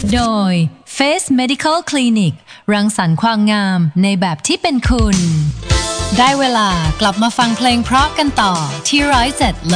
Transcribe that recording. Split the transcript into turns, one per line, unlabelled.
โดย Face Medical Clinic รังสรรค์ความงามในแบบที่เป็นคุณได้เวลากลับมาฟังเพลงเพราะกันต่อที่107